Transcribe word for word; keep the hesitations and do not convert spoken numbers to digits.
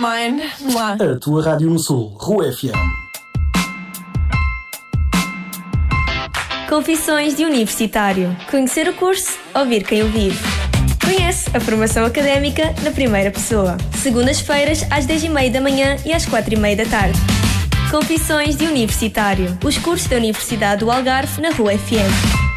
mine. Mwah. A tua rádio no Sul, Rua F M. Confissões de Universitário. Conhecer o curso, ouvir quem o vive. Conhece a formação académica na primeira pessoa. Segundas-feiras às dez e meia da manhã e às quatro e meia da tarde. Confissões de Universitário. Os cursos da Universidade do Algarve na Rua F M.